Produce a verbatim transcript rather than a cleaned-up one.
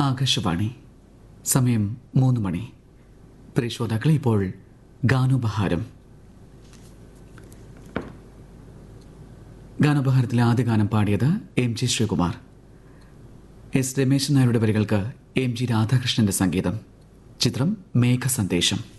ആകാശവാണി. സമയം മൂന്ന് മണി. പ്രിയ ശ്രോതാക്കളെ, ഇപ്പോൾ ഗാനോപഹാരം. ഗാനോപഹാരത്തിലെ ആദ്യ ഗാനം പാടിയത് M G Sreekumar. S Rameshan നായരുടെ വരികൾക്ക് എം ജി രാധാകൃഷ്ണന്റെ സംഗീതം. ചിത്രം മേഘസന്ദേശം.